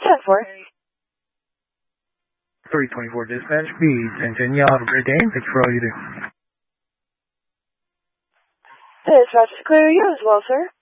10-4. 324 dispatch, speed 1010. Y'all have a great day, and thanks for all you do. Dispatch is clear. You as well, sir.